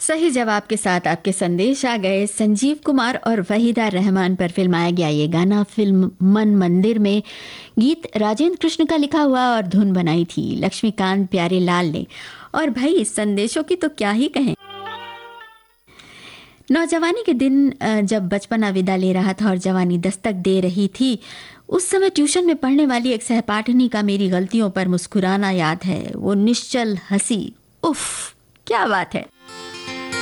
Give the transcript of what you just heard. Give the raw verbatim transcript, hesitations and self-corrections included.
सही जवाब के साथ आपके संदेश आ गए। संजीव कुमार और वहीदा रहमान पर फिल्माया गया ये गाना फिल्म मन मंदिर में। गीत राजेंद्र कृष्ण का लिखा हुआ और धुन बनाई थी लक्ष्मीकांत प्यारेलाल ने। और भाई संदेशों की तो क्या ही कहें। नौजवानी के दिन जब बचपना विदा ले रहा था और जवानी दस्तक दे रही थी, उस समय ट्यूशन में पढ़ने वाली एक सहपाठिनी का मेरी गलतियों पर मुस्कुराना याद है। वो निश्चल हंसी, उफ क्या बात है।